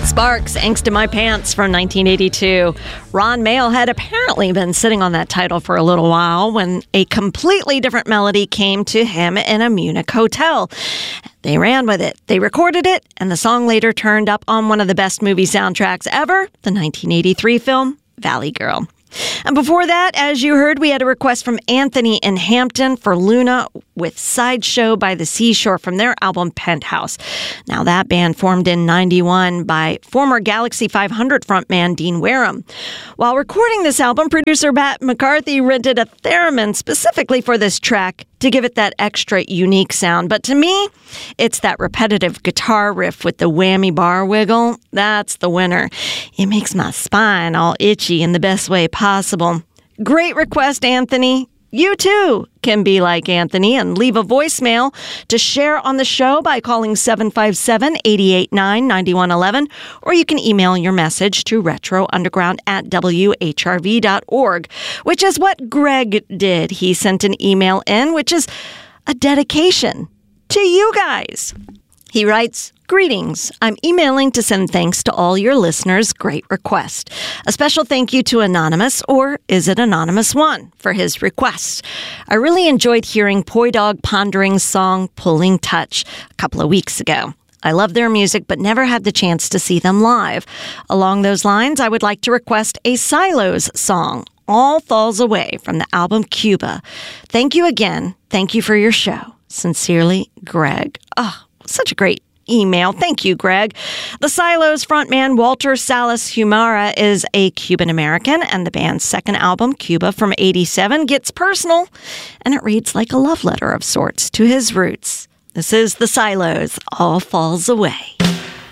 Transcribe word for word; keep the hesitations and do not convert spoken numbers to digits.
Sparks, Angst in My Pants from nineteen eighty-two. Ron Mael had apparently been sitting on that title for a little while when a completely different melody came to him in a Munich hotel. They ran with it, they recorded it, and the song later turned up on one of the best movie soundtracks ever, the nineteen eighty-three film Valley Girl. And before that, as you heard, we had a request from Anthony in Hampton for Luna with Sideshow by the Seashore from their album Penthouse. Now, that band formed in ninety-one by former Galaxy five hundred frontman Dean Wareham. While recording this album, producer Pat McCarthy rented a theremin specifically for this track to give it that extra unique sound. But to me, it's that repetitive guitar riff with the whammy bar wiggle. That's the winner. It makes my spine all itchy in the best way possible. Great request, Anthony. You too can be like Anthony and leave a voicemail to share on the show by calling seven five seven, eight eight nine, nine one one one, or you can email your message to retrounderground at w h r v dot org, which is what Greg did. He sent an email in, which is a dedication to you guys. He writes, "Greetings. I'm emailing to send thanks to all your listeners. Great request. A special thank you to Anonymous, or is it Anonymous One, for his request. I really enjoyed hearing Poi Dog Pondering's song Pulling Touch a couple of weeks ago. I love their music, but never had the chance to see them live. Along those lines, I would like to request a Silos song, All Falls Away, from the album Cuba. Thank you again. Thank you for your show. Sincerely, Greg." Oh, such a great email. Thank you, Greg. The Silos frontman Walter Salas Humara is a Cuban-American, and the band's second album, Cuba from eighty-seven, gets personal, and it reads like a love letter of sorts to his roots. This is the Silos, All Falls Away.